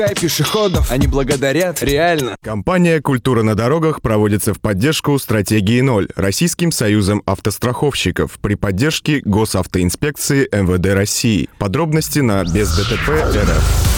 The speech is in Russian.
пешеходов, они благодарят, реально. Компания «Культура на дорогах» проводится в поддержку стратегии 0 Российским союзом автостраховщиков при поддержке Госавтоинспекции МВД России. Подробности на бездтп.рф.